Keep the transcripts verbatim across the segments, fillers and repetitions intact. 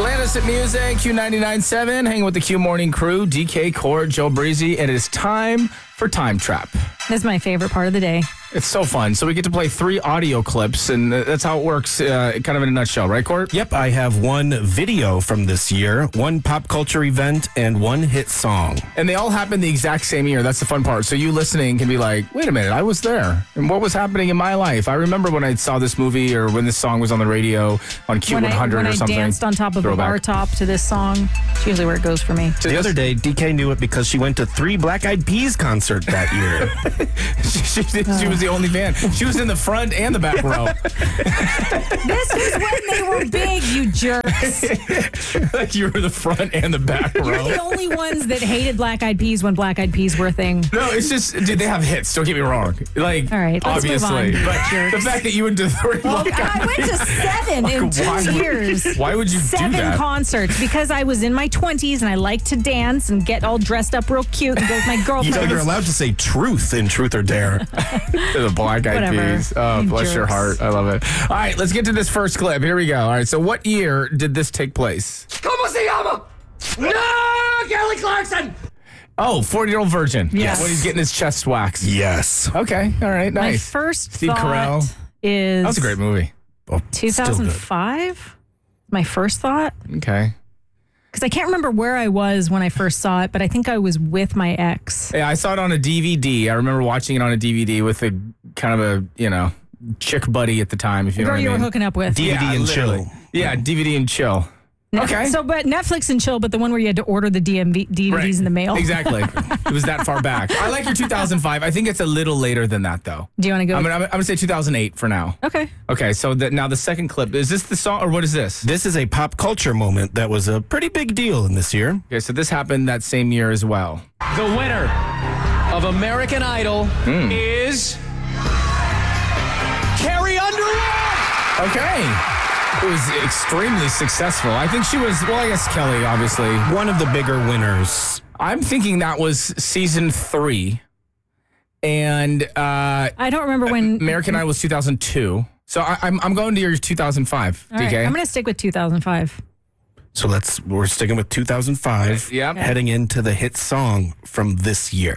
Atlantis at Music, Q ninety-nine point seven, hanging with the Q Morning crew, D K, Cord, Joe Breezy, and it is time for Time Trap. This is my favorite part of the day. It's so fun. So we get to play three audio clips, and that's how it works, uh, kind of in a nutshell, right, Court? Yep, I have one video from this year, one pop culture event, and one hit song. And they all happen the exact same year. That's the fun part. So you listening can be like, wait a minute, I was there. And what was happening in my life? I remember when I saw this movie or when this song was on the radio on Q one hundred when I, or something. When I danced on top of Throwback. a bar top to this song, it's usually where it goes for me. The other day, D K knew it because she went to three Black Eyed Peas concert that year. she, she, she was the only fan. She was in the front and the back row. This is when they were big, you jerks. Like you were the front and the back row. You're the only ones that hated Black Eyed Peas when Black Eyed Peas were a thing. No, it's just, dude, they have hits. Don't get me wrong. Like, all right, let's obviously. move on, But jerks. the fact that you went to three Well, Black I Eyed went to seven in two why would- years. Why would you Seven do that? concerts because I was in my twenties and I like to dance and get all dressed up real cute and go with my You girlfriends. know, you're allowed to say truth in Truth or Dare. The Black Eyed Whatever. Peas. Oh, You bless your jerks. heart. I love it. All right, let's get to this first clip. Here we go. All right, so what year did this take place? ¿Cómo se llama? No, Kelly Clarkson. Oh, forty-year-old virgin. Yes. When he's getting his chest waxed. Yes. Okay. All right. My Nice. first Steve thought Carell. is That was a great movie. Oh, two thousand five. My first thought. Okay. Because I can't remember where I was when I first saw it, but I think I was with my ex. Yeah, I saw it on a D V D. I remember watching it on a D V D with a kind of a, you know, chick buddy at the time, if you The know girl what I you mean. were hooking up with. D V D Yeah, and literally. chill. Yeah, D V D and chill. Okay. So, but Netflix and chill, but the one where you had to order the D M V, D V Ds Right. in the mail. Exactly. It was that far back. I like your two thousand five. I think it's a little later than that, though. Do you want to go? I'm gonna, I'm gonna say two thousand eight for now. okay. Okay, so the, now the second clip. Is this the song, or what is this? This is a pop culture moment that was a pretty big deal in this year. Okay, so this happened that same year as well. The winner of American Idol is Carrie Underwood. Okay. It was extremely successful. I think she was, well, I guess Kelly, obviously. One of the bigger winners. I'm thinking that was season three. And uh, I don't remember when. American Idol was two thousand two. So I, I'm, I'm going to your two thousand five, All D K. right, I'm going to stick with two thousand five. So let's, we're sticking with two thousand five. Yep. Heading into the hit song from this year.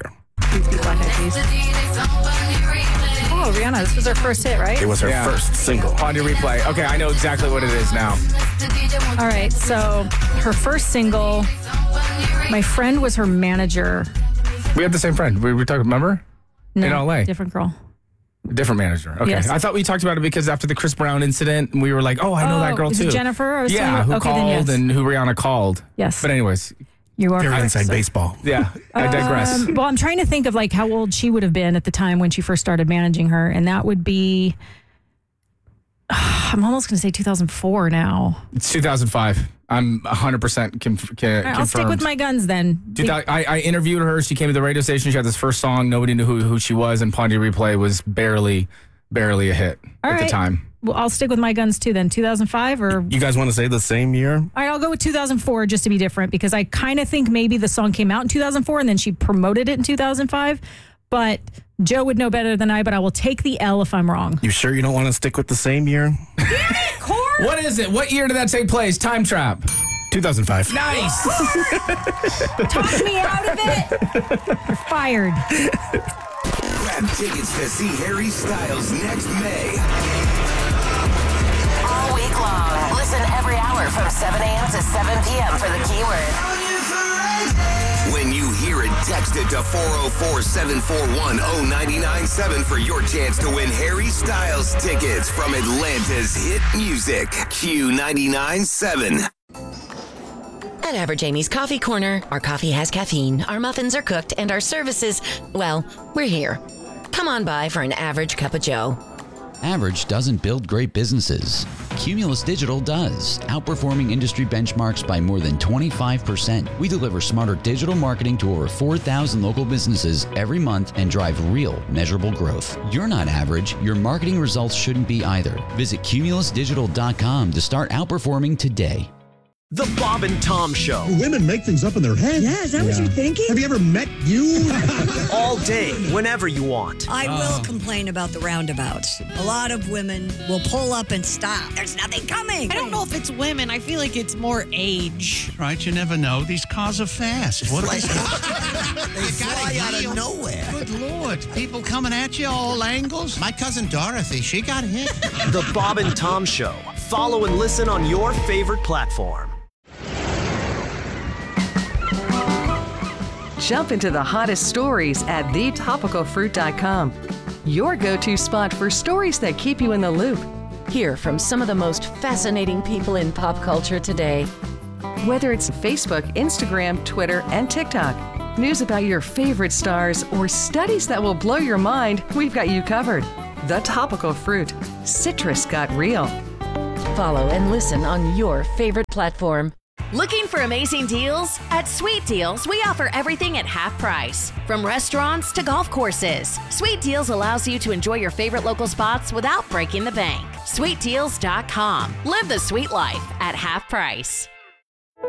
Oh, Rihanna, this was her first hit, right? It was her Yeah. first single. On your replay. Okay, I know exactly what it is now. All right, so her first single, my friend was her manager. We have the same friend. We were talking, remember? No, In L A. different girl. Different manager. Okay. Yes. I thought we talked about it because after the Chris Brown incident, we were like, oh, I know Oh, that girl is too. it Jennifer? I was yeah, telling- who okay, then called yes. and who Rihanna called. Yes. But anyways, You are Very correct. inside So- baseball. yeah, I digress. Um, well, I'm trying to think of like how old she would have been at the time when she first started managing her, and that would be. I'm almost going to say two thousand four now. It's two thousand five. I'm one hundred percent com- con- All right, confirmed. I'll stick with my guns then. Dude, I, I interviewed her. She came to the radio station. She had this first song. Nobody knew who, who she was, and Pondy Replay was barely, barely a hit All at right. the time. Well, I'll stick with my guns too then. two thousand five or. You guys want to say the same year? All right, I'll go with two thousand four just to be different because I kind of think maybe the song came out in two thousand four and then she promoted it in two thousand five. But Joe would know better than I, but I will take the L if I'm wrong. You sure you don't want to stick with the same year? What is it? What year did that take place? Time Trap. two thousand five. Nice. Talk me out of it. You're fired. Grab tickets to see Harry Styles next May. All week long. Listen every hour from seven a.m. to seven p.m. for the keyword. When you hear it, text it to four oh four, seven four one, oh nine nine seven for your chance to win Harry Styles tickets from Atlanta's hit music. Q ninety-nine point seven. At Average Amy's Coffee Corner, our coffee has caffeine, our muffins are cooked, and our services, well, we're here. Come on by for an average cup of joe. Average doesn't build great businesses. Cumulus Digital does, outperforming industry benchmarks by more than twenty-five percent. We deliver smarter digital marketing to over four thousand local businesses every month and drive real, measurable growth. You're not average. Your marketing results shouldn't be either. Visit cumulus digital dot com to start outperforming today. The Bob and Tom Show. Women make things up in their head. Yeah, is that yeah. what you're thinking? Have you ever met you? All day, whenever you want. I oh. will complain about the roundabouts. A lot of women will pull up and stop. There's nothing coming. I don't know if it's women. I feel like it's more age. Right, you never know. These cars are fast. What are they? They fly out of nowhere. Good Lord. People coming at you all angles. My cousin Dorothy, she got hit. The Bob and Tom Show. Follow and listen on your favorite platform. Jump into the hottest stories at the topical fruit dot com. Your go-to spot for stories that keep you in the loop. Hear from some of the most fascinating people in pop culture today. Whether it's Facebook, Instagram, Twitter, and TikTok, news about your favorite stars, or studies that will blow your mind, we've got you covered. The Topical Fruit. Citrus got real. Follow and listen on your favorite platform. Looking for amazing deals? At Sweet Deals, we offer everything at half price. From restaurants to golf courses, Sweet Deals allows you to enjoy your favorite local spots without breaking the bank. sweet deals dot com. Live the sweet life at half price.